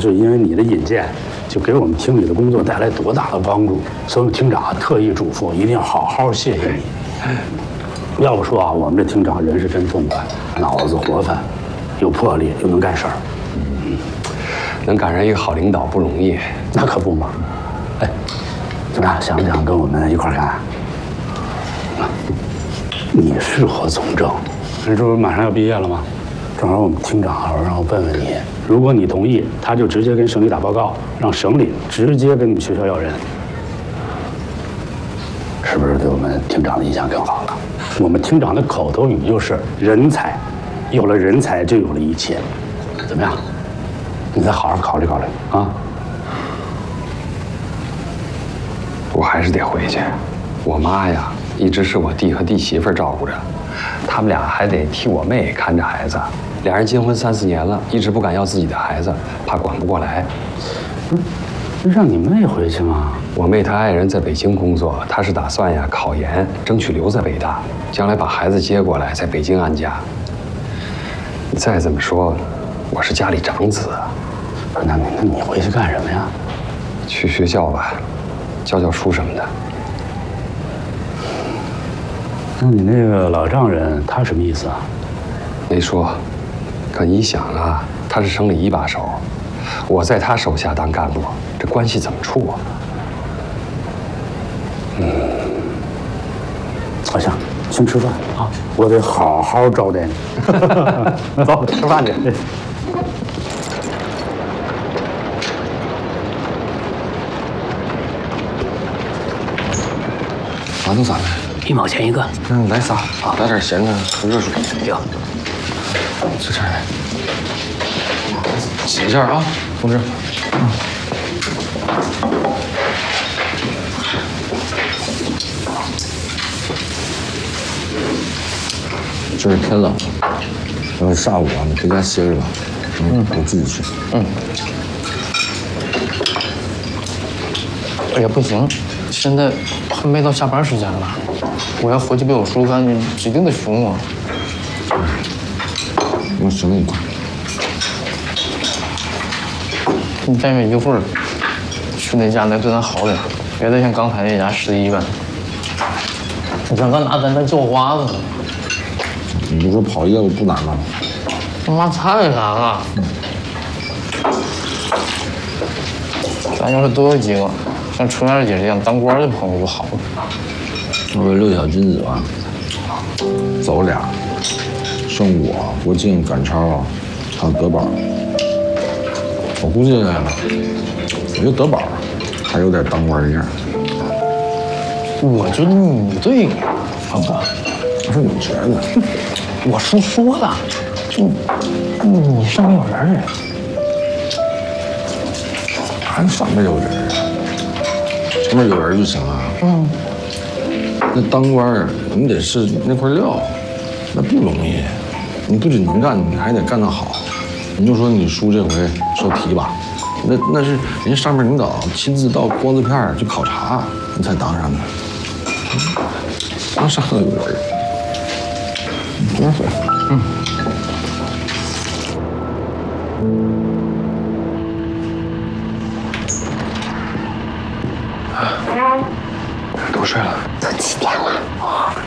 就因为你的引荐，就给我们厅里的工作带来多大的帮助，所以我们厅长特意嘱咐，一定要好好谢谢你。要不说啊，我们这厅长人是真痛快，脑子活泛，有魄力，又能干事儿。 能赶上一个好领导不容易。 那可不嘛。哎，怎么样？想不想跟我们一块儿干？你适合从政，这不马上要毕业了吗？正好我们厅长让我问问你，如果你同意，他就直接跟省里打报告，让省里直接跟你们学校要人，是不是对我们厅长的印象更好了？我们厅长的口头语就是“人才，有了人才就有了一切”，怎么样？你再好好考虑考虑啊！ 我还是得回去，我妈呀，一直是我弟和弟媳妇照顾着，他们俩还得替我妹看着孩子。俩人结婚3、4年了，一直不敢要自己的孩子，怕管不过来。 不是让你妹回去吗？ 我妹她爱人在北京工作，她是打算呀考研，争取留在北大，将来把孩子接过来，在北京安家。再这么说，我是家里长子啊。 那你回去干什么呀？ 去学校吧，教教书什么的。 那你那个老丈人他什么意思啊？ 没说，可你想啊，他是省里一把手，我在他手下当干部，这关系怎么处啊？ 好行，先吃饭啊，我得好好招待你。那走，吃饭去。 麻豆咋的 ？1毛钱一个。 来仨，来点咸的和热水。 行。 这事儿，写一下啊，同志。这是天冷，然后下午啊，你回家歇着吧。我自己去。 哎呀，不行，现在还没到下班时间呢，我要回去给我叔看，你指定得凶我。 我省你块。 你但愿一会儿去那家能对咱好点，别再像刚才那家失忆般。你想干拿咱当叫花子呢？ 你不说跑业务不难吗？ 他妈太难了。咱要是都有几个像春燕姐这样当官的朋友就好了。 我说6小金子吧，走俩，剩我、国庆、赶超，还有德宝。我估计，我觉得德宝还有点当官的样。 我觉得你对，老哥。 我说你觉得？ 我叔说了，就你上面有人。 俺上面有人，上面有人就行了。那当官你得是那块料，那不容易。你不仅能干，你还得干得好。你就说你叔这回受提拔，那是人上面领导亲自到光字片去考察，你才当上的。刚上头有人，多少岁？ 都睡了。 都几点了？